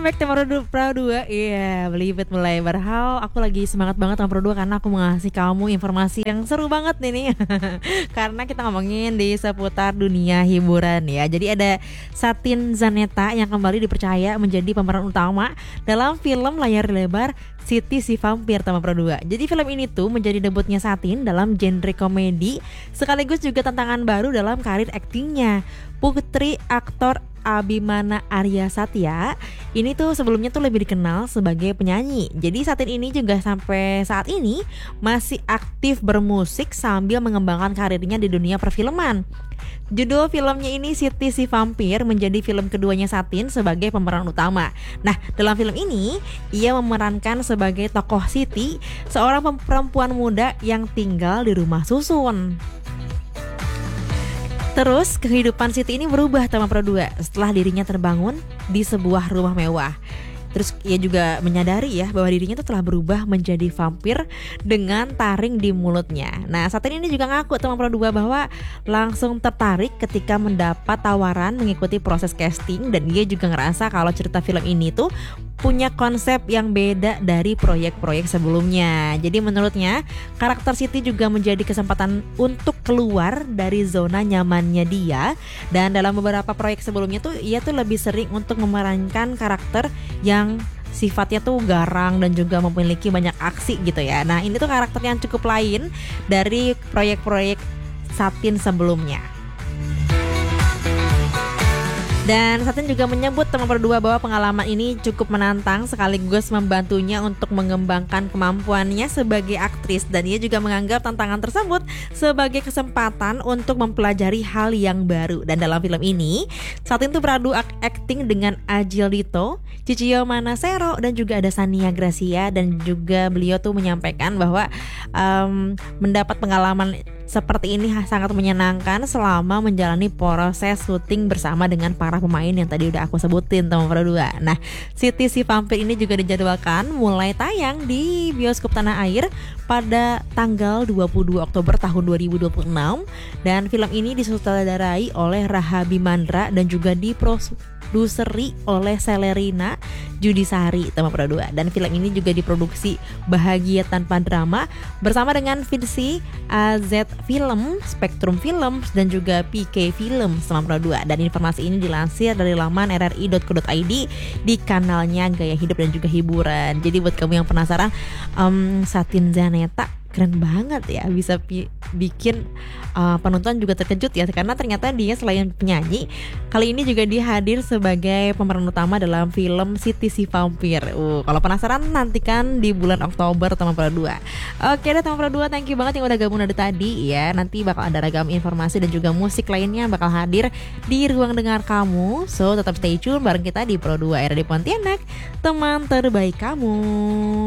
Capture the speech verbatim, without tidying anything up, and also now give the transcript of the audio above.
back to Pro dua, Pro dua. Iya, belibet mulai berhal. Aku lagi semangat banget sama Pro dua karena aku mengasih kamu informasi yang seru banget nih nih. Karena kita ngomongin di seputar dunia hiburan ya. Jadi ada Satin Zaneta yang kembali dipercaya menjadi pemeran utama dalam film layar lebar Siti si Vampir sama Pro dua. Jadi film ini tuh menjadi debutnya Satin dalam genre komedi sekaligus juga tantangan baru dalam karir aktingnya. Putri aktor Abimana Arya Satya ini tuh sebelumnya tuh lebih dikenal sebagai penyanyi. Jadi Satin ini juga sampai saat ini masih aktif bermusik sambil mengembangkan karirnya di dunia perfilman. Judul filmnya ini Siti si Vampir menjadi film keduanya Satin sebagai pemeran utama. Nah, dalam film ini ia memerankan sebagai tokoh Siti, seorang perempuan muda yang tinggal di rumah susun. Terus kehidupan Siti ini berubah sama Pro dua setelah dirinya terbangun di sebuah rumah mewah. Terus ia juga menyadari ya bahwa dirinya itu telah berubah menjadi vampir dengan taring di mulutnya. Nah, Satin ini juga ngaku sama Pro dua bahwa langsung tertarik ketika mendapat tawaran mengikuti proses casting, dan dia juga ngerasa kalau cerita film ini tuh punya konsep yang beda dari proyek-proyek sebelumnya. Jadi menurutnya karakter Siti juga menjadi kesempatan untuk keluar dari zona nyamannya dia, dan dalam beberapa proyek sebelumnya tuh ia tuh lebih sering untuk memerankan karakter yang sifatnya tuh garang dan juga memiliki banyak aksi gitu ya. Nah, ini tuh karakter yang cukup lain dari proyek-proyek Satin sebelumnya. Dan Satin juga menyebut teman Pro dua bahwa pengalaman ini cukup menantang sekaligus membantunya untuk mengembangkan kemampuannya sebagai aktris, dan ia juga menganggap tantangan tersebut sebagai kesempatan untuk mempelajari hal yang baru. Dan dalam film ini Satin tuh beradu akting dengan Agil Dito, Cicio Manasero, dan juga ada Sania Gracia, dan juga beliau tuh menyampaikan bahwa um, mendapat pengalaman seperti ini sangat menyenangkan selama menjalani proses syuting bersama dengan para pemain yang tadi udah aku sebutin teman Pro dua. Nah, Siti si Vampir ini juga dijadwalkan mulai tayang di bioskop tanah air pada tanggal dua puluh dua Oktober tahun dua ribu dua puluh enam, dan film ini disutradarai oleh Rahabi Mandra dan juga diproduseri oleh Selerina Judisari teman Pro dua. Dan film ini juga diproduksi Bahagia Tanpa Drama bersama dengan Vinci A Z Film, Spektrum Films, dan juga P K Film sama Pro dua. Dan informasi ini dilansir dari laman r r i dot co dot i d di kanalnya Gaya Hidup dan juga Hiburan. Jadi buat kamu yang penasaran, um, Satin Zaneta keren banget ya, bisa pi- bikin uh, penonton juga terkejut ya, karena ternyata dia selain penyanyi, kali ini juga dia hadir sebagai pemeran utama dalam film Siti si Vampir. Uh, kalau penasaran nantikan di bulan Oktober teman Pro dua. Oke deh teman Pro dua, thank you banget yang udah gabung dari tadi ya. Nanti bakal ada ragam informasi dan juga musik lainnya bakal hadir di ruang dengar kamu. So tetap stay tune bareng kita di Pro dua R D Pontianak, teman terbaik kamu.